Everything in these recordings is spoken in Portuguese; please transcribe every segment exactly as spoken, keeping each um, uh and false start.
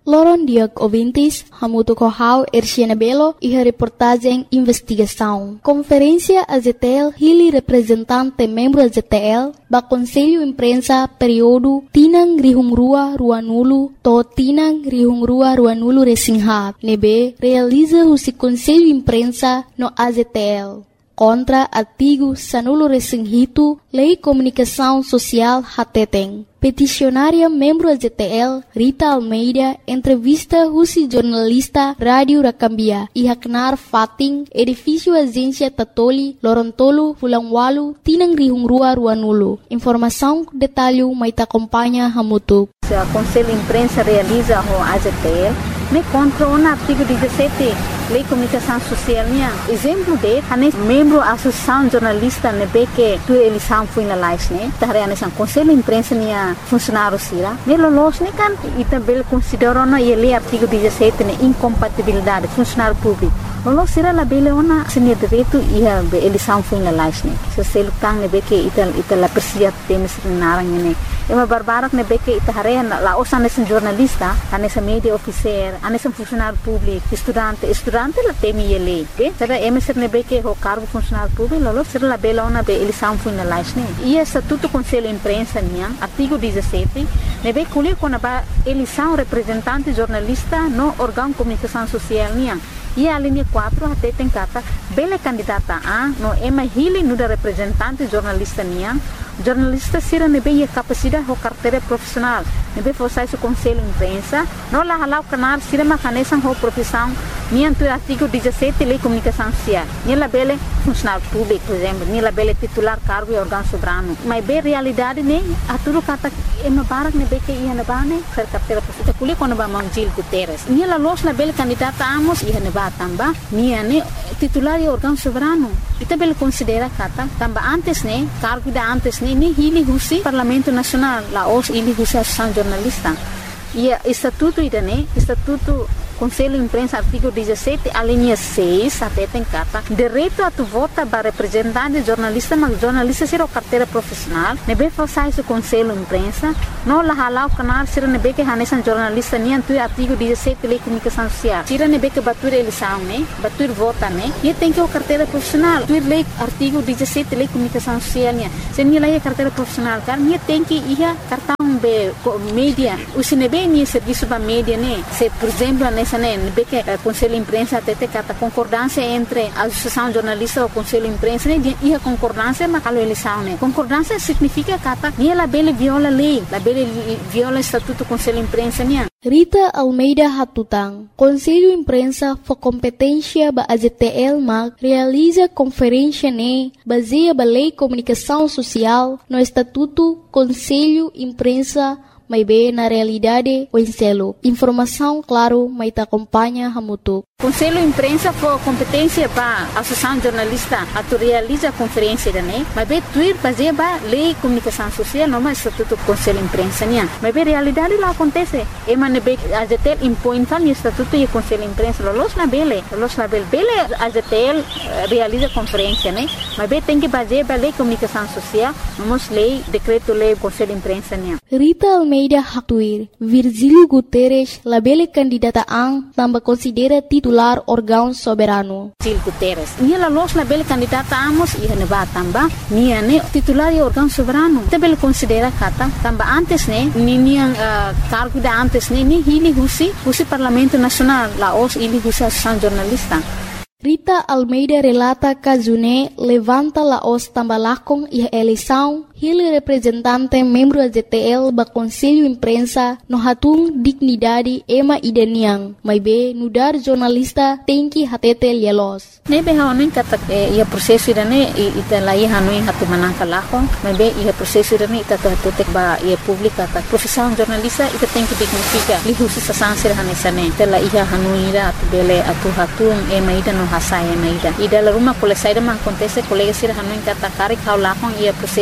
Loron Diak Ouvintes, Hamuto Kohau, Erciana Belo e a reportagem Investigação. Conferência A Z T L, Hili representante membro A Z T L, ba Conselho Imprensa período Tinang Rihungrua Ruanulu, to Tinang Rihungrua Ruanulu Resinghat, nebe realiza o Conselho Imprensa no A Z T L. Contra artigo Sanulo Resinghito, Lei Comunicação Social Hateteng. Peticionária membro A Z T L, Rita Almeida, entrevista Rusi jornalista Rádio Rakambia e Haknar Fating, edifício Agência Tatoli, Lorontolo, Fulangwalu, Tinang Rihungrua Ruanulu. Informação, detalhe, Maita acompanha Hamutuk. O Conselho Imprensa realiza o A Z T L, me contra o artigo dezessete, Lei Comunicação Social. Exemplo de, anes membro da Associação Jornalista nebe que tu eleição foi na live, né? Tahre anes o Conselho Imprensa nia funcionário sira. Ne lolos ne kan itabel considera na ele artigo dezessete ne incompatibilidade funcionário público. Lolos sira la bele ona senia direito ia eleição foi na live, né? Se se lutang nebe que ital ital la persia temes narang ne. Ema barbarak nebe que itahare la osa anes jornalista, anes media officer, anes funcionário público, estudante, estudante la temi ele, okay? Será emes nebe que o cargo funcionário público, lolos sira la bele ona be eleição foi na live, né? E estatuto Conselho Imprensa nia artigo dezessete, nebe colhe com a eleição representante jornalista no órgão de comunicação social nia. E a linha quatro até tem cata bela candidata a no ema hili no da representante jornalista nia. Jornalista sira nebe a capacidade ou carteira profissional. Nebe forçar o Conselho Imprensa, não lá halau canar sira macanesan ou profissão nia do artigo dezessete Lei Comunicação Social. Nia la bela funcionário público, por exemplo, nia la bela titular cargo e órgão soberano. Mas bem realidade ne a tudo cata ema barak nebe que ia na bane ser carteira profissional. Kuli quando ba Manjil Guterres. Nia la los la bela candidata amos ia na ba tamba nia ne titular e órgão soberano. Ita bela considera kata tamba antes ne cargo da antes ne ni hili husi Parlamento Nacional la os hili husi Associação Jornalista. E estatuto ida ne estatuto Conselho Imprensa artigo dezessete a linha seis até tem cata direito a tu vota para representante jornalista mas jornalista ser o carteira profissional nebe forçar o Conselho Imprensa não la halau canal ser nebe que hanesan jornalista nem tu artigo dezessete Lei Comunicação Social tira nebe que batur eleição né batur vota né e tem que o carteira profissional tu lei artigo dezessete Lei Comunicação Social né se nem lá carteira profissional cara nem tem que ia cartão be mídia o se nebe nem serviço para mídia né se por exemplo nessa né que o Conselho Imprensa até tem a concordância entre a Associação Jornalista e o Conselho Imprensa né e a concordância mas a eleição né concordância significa que nem ela bele viola lei la bele viola estatuto Conselho Imprensa né. Rita Almeida Hatutang, Conselho Imprensa for competência ba A Z T L mag realiza conferência ne baseia ba Lei Comunicação Social no estatuto Conselho Imprensa mas bem na realidade o enselo. Informação, claro, mas te acompanha Hamutuk. Conselho Imprensa for competência para a Associação Jornalista a tu realiza a conferência da né, mas bem tu ir fazer ba Lei Comunicação Social não mais estatuto Conselho Imprensa né, mas bem realidade lá acontece. E mas bem a Z T L impõe tal estatuto e Conselho Imprensa los na bele, los na bele, bele a Z T L realiza conferência né, mas bem tem que fazer ba Lei Comunicação Social, vamos lei decreto lei Conselho Imprensa né. Rita Almeida Hatuir, Virgílio Guterres, labele candidata ang tambah considera titular órgão soberano. Virgílio Guterres, nia la los labele candidata amos ia neba tamba, nia ne titular e órgão soberano. Tabel considera kata tamba antes ne, ni nia uh, cargo da antes ne, ni hili husi, husi Parlamento Nacional, la os hili husi Associação Jornalista. Rita Almeida relata que June levanta la os tambalakong e eleição ele representante membro da Z T L ba Conselho Imprensa no hatung dignidade ema idaniang mas be nudar jornalista tem que hatete lielos nebe hanuin kata ia proseso idane ita lai hanuin hatu manangka lako mas be ia proseso idane ita hatete ba ia publika ta profissão jornalista ita tem que dignifica li husi sa sansir hanesane ita la ia hanuin ira bele atu hatung ema ida no hasaya na ida ida la rumah kole saida man acontece colega sir hanuin kata kari kau lakong ia proseso idane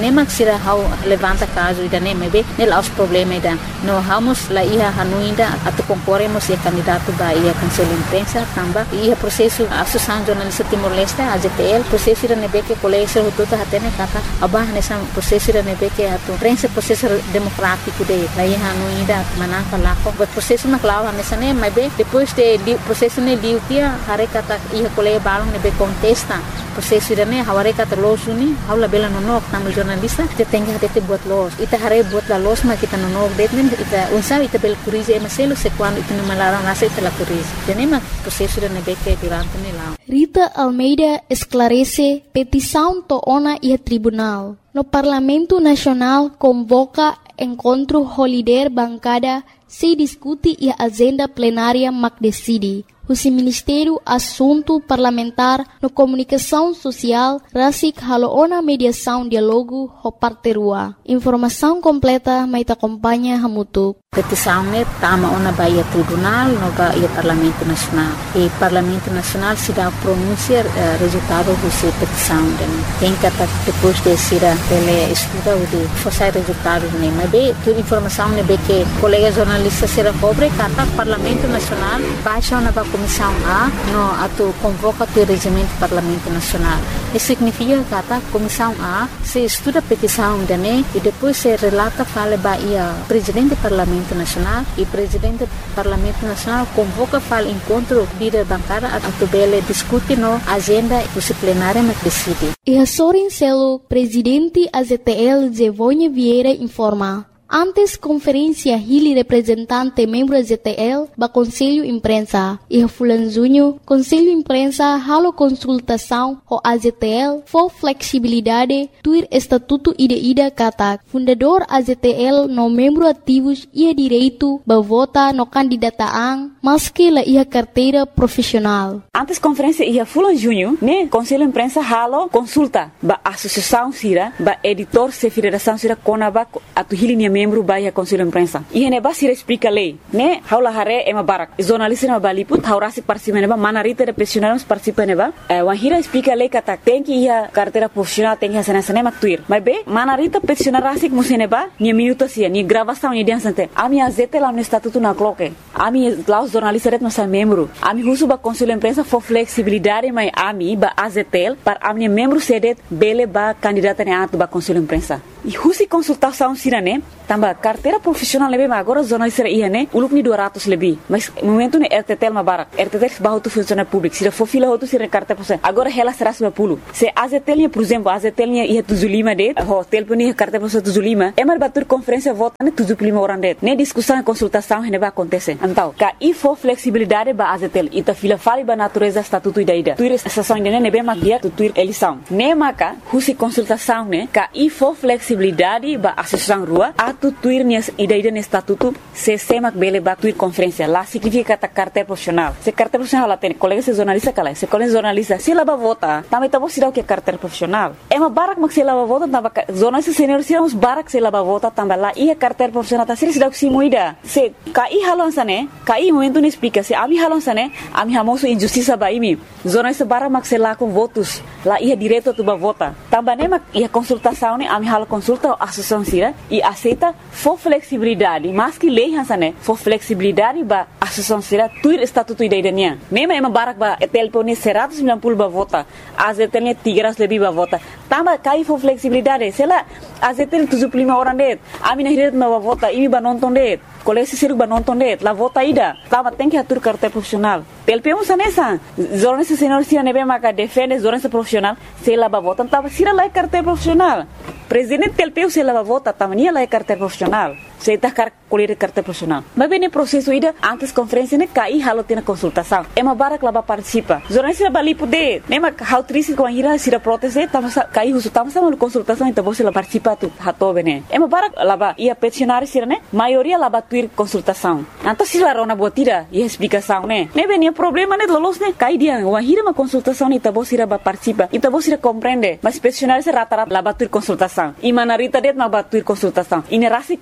nem maksira how levanta caso ida nem mebe nel aos problema ida no vamos la ia hanuinda atu concorremos e candidato ba ia conselho imprensa tamba ia processo associação jornalista Timor-Leste A J T L processo ida nebe que colégio hututa hatene kata abah nessa processo ida nebe que atu prensa processo democrático de la ia hanuinda manaka lako but processo na clava nessa nem mebe depois de processo ne diutia hare kata ia colégio balong nebe contesta processo ida ne haware kata losuni haula bela nonok tamal jornalista kita tengah dete buat los ita hare buat la los ma kita nonok detmen ita unsa ita bel kurize emaselo se quando ita malarang nasa ita la kurize tenema processo ida nebe que durante ne lao. Rita Almeida esclarece petição toona e tribunal. No Parlamento Nacional convoca encontro holiday bancada se discute e a agenda plenária mac decide. O Ministério Assunto Parlamentar no Comunicação Social Rasik Haloona Mediação Dialogo ho Parterua. Informação completa mai te acompanha Hamutuk. Petição ne tama ona baia tribunal no baia Parlamento Nacional. E Parlamento Nacional se dá pronunciar uh, resultado dessa petição. Tem que depois de ser ele estuda o de forçar resultado ne. Mas bem, toda informação ne bem que colega jornalista será cobre kata Parlamento Nacional baixa ona ba Comissão A no ato convoca o regimento do Parlamento Nacional. Isso significa que a Comissão A se estuda a petição de ne e depois se relata fala baia presidente do Parlamento Nacional e presidente do Parlamento Nacional convoca fala encontro líder bancada a tubele discute no agenda disciplinária mas decide. E a Sorin Celo, presidente A Z T L Zevonha Vieira informa. Antes conferência Hili representante membro A Z T L ba Conselho Imprensa e a Fulanzunho Conselho Imprensa halo consultação ho A Z T L for flexibilidade tuir estatuto ida-ida kata fundador A Z T L no membro ativos ia direito ba vota no candidataan maski la ia carteira profissional. Antes conferência ia Fulanzunho ne Conselho Imprensa halo consulta ba associação sira ba editor se federação sira konaba atu Hili membro baia Conselho Imprensa. E ne basira explica lei, né? Haula hare ema barak. Jornalista na baliput, haurasi participa neba, manarita de profissionais participa neba. Wahira explica lei kata tem que ia carteira profissional tem que hacer nessa nema tuir. Mas be, manarita profissional rasik museneba, ni minuto sia, ni gravação ni dia sante. Ami azete lá no estatuto na cloque. Ami lá os jornalistas ret nossa membro. Ami husu ba Conselho Imprensa for flexibilidade mai ami ba A Z T L para ami membro sedet bele ba candidata ne atu ba Conselho Imprensa. E husi consultação sirane tamba carteira profissional lebe ma agora jornalista ia ne uluk ni dua ratus lebih mas momento ne R T T L ma barak R T T L bahu tu funcionário público sira for fila hotu sira carteira profissional agora ela será seratus lima puluh se A Z T L por exemplo A Z T L ia tujuh puluh lima det hotel pun ia carteira profissional tujuh puluh lima emar batur conferência vota ne tujuh puluh lima orang det ne discussão consultação ne ba acontece então ka i for flexibilidade ba A Z T L ita fila fali ba natureza estatuto ida ida tuir estação ne ne be ma dia tu tuir eleição ne maka husi consultação ne ka i for flexibilidade ba associação rua atu tuir nias ida-ida no estatuto se semak bele ba tuir conferência lá significa kata carteira profissional se carteira profissional lá tem colega se jornalista kala se colega jornalista se laba vota também tabo sirau que carteira profissional é uma barak mak se laba vota tamba jornalista senior siramos barak se laba vota tamba lá ia carteira profissional tá sirau que se muida se kai halon sane kai momento ne explica se ami halon sane ami hamoso injustiça ba imi jornalista barak mak se lá com votos lá ia direito tu ba vota tamba ne mak ia consultação ne ami halo consulta a associação sira e aceita for flexibilidade mas que lei hansane for flexibilidade ba associação sira tuir estatuto ida-idanya mema ema barak ba telpone seratus sembilan puluh ba vota A Z T L tiga ratus lebih ba vota tamba kai for flexibilidade sela A Z T L tujuh puluh lima orang det ami na hiret ba vota ini ba nonton det kolesi siru ba nonton det la vota ida tamba tem que atur carteira profissional T L P um sanesa jornalista senior sira nebe maka defende jornalista profissional sela ba vota tamba sira lai carteira profissional presidente T L P U se lava vota tamania lá é carteira profissional se está car colher carteira profissional mas bem no processo ida antes conferência ne cai halo tem consultação é uma barak lá participa jornalista bali poder nem ma how triste com a ira se proteste tamo cai uso tamo sama consultação então você lá participa tu hato bene é uma barak lá ia peticionário sira ne maioria lá tuir consultação então se lá rona botira e explicação ne ne bem problema ne lolos ne cai dia uma ira uma consultação então você lá participa então você compreende mas peticionário se rata rata lá tuir consultação e manarita det ma batuir consultação e ne rasi contra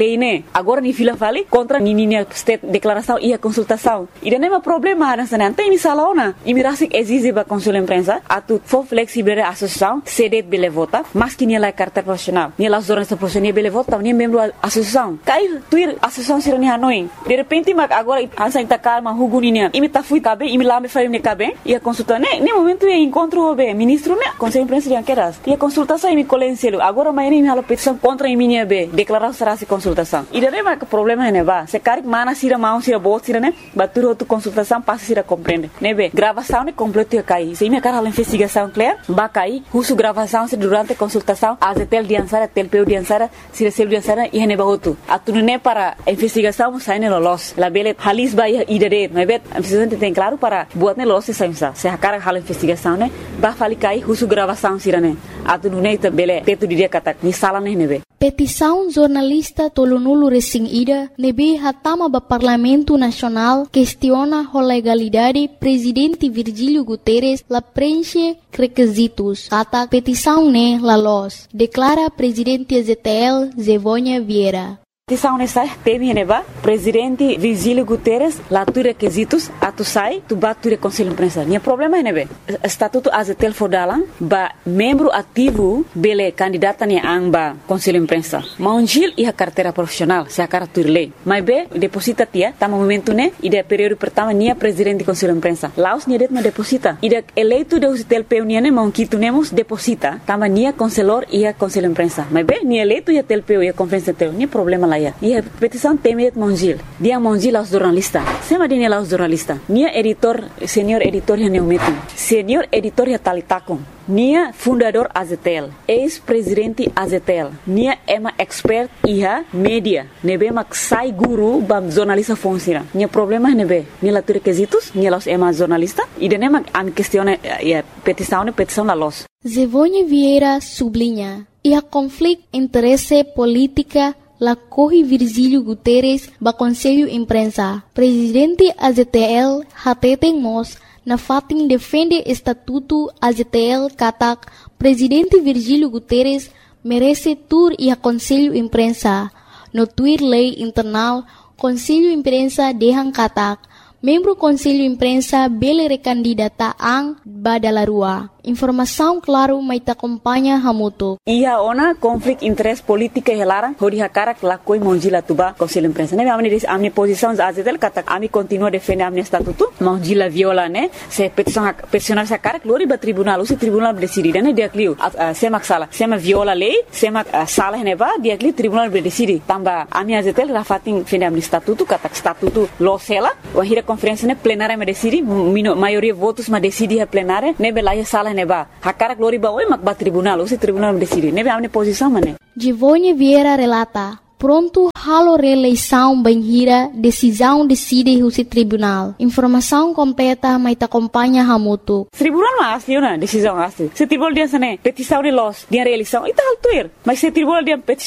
lei, né? Agora ni fila vale contra ni ni state declaração e a consultação. E não é um problema nessa não tem salona. E me rasik exige ba conselho imprensa a tu for flexível a associação cede bele vota, mas que ni la carta profissional. Ni las zonas profissionais bele vota, ni membro associação. Cai tu ir associação sira ni Hanoi. De repente mag agora ansa inta calma huguninya. E me ta fui cabe e me lá me faz me cabe e a consulta né, nem momento é encontro be ministro né, conselho imprensa de anqueras. E a consultação e me colencielo. Agora mas nem me hala petição contra a minha be, declarar será se consultação. E daí mas o problema é né ba, se cari mana sira mão sira bot sira né, batur outro consultação passa sira compreende. Né be, gravação né completo ia cair. Se me cara a investigação clear, ba cair, uso gravação se durante a consultação, a tel diansara, tel peu diansara, sira sel diansara e ne ba outro. A tu né para a investigação sai ne los. La bele halis ba ia idere, né be, a investigação tem claro para buat ne los se sai se a cara hala investigação né, ba fali cair, uso gravação sira né. A tu né bele teto dia kata ni sala ne ne be. Petição jornalista Tolonulu Resing Ida nebe hatama ba Parlamento Nacional questiona a legalidade presidente Virgílio Guterres la preenche requisitos. Kata petição ne la los, declara presidente Z T L Zevônia Vieira. Petição nessa teme neba presidente Virgílio Guterres lá tu requisitos a tu sai tu bat tu conselho imprensa. Nia problema é nebe estatuto A Z T L fodalang ba membro ativo bele candidata ni amba conselho imprensa. Maunjil e a carteira profissional se a cara tu lei. Mas be deposita tia tá momento né e de período pertama nia presidente conselho imprensa. Laos nia det ma deposita. E de eleito de O Z T L P nia ne maunquito nemos deposita tama nia conselor e a conselho imprensa. Mas be nia eleito e a T L P e a conferência teu nia problema lá. E a petição temet Monjil. Dia Monjil aos jornalistas. Sema dine aos jornalistas. Nia editor, senhor editor ya neumetum. Senhor editor ya talitakon. Nia fundador A Z T L. Ex-presidente A Z T L. Nia ema expert iha media. Nebe mak sai guru bam jornalista fonsira. Nia problema nebe. Nia latu requisitos. Nia los ema jornalista. E dene mak am questione a petição ne petição la los. Zevônia Vieira sublinha. E a conflito interesse política la corre Virgílio Guterres ba Conselho Imprensa. Presidente A Z T L hateten mos na fatin defende estatuto A Z T L katak Presidente Virgílio Guterres merece tur e a Conselho Imprensa. No tuir lei internal Conselho Imprensa dehang katak membro Conselho Imprensa bele recandidata ang badalarua. Informação claro mai ta acompanha hamuto. Ia ona conflict interest política helara hori hakara lakoi monjila tuba Conselho Imprensa. Ne amni dis amni posição A Z T L kata ami continua defender amni estatuto monjila viola né se petição peticionar sa cara glori ba tribunal o se tribunal decidir né dia clio se mak sala se ma viola lei se mak sala ne ba dia clio tribunal decidir tamba ami A Z T L rafatin defender amni estatuto kata estatuto lo sela o hira conferência né plenária me decidir maioria votos ma decidir a plenária ne belaya sala neba hakara glori ba oi mak ba tribunal o se tribunal decide nebe amne posição mané. Zevônia Vieira relata pronto halo reeleição banhira decisão decide o se tribunal. Informação completa mai ta acompanha hamuto. Tribunal mas asli na decisão asli. Se tribunal dia sane petição de los dia reeleição e tal tuir. Mas se tribunal dia petição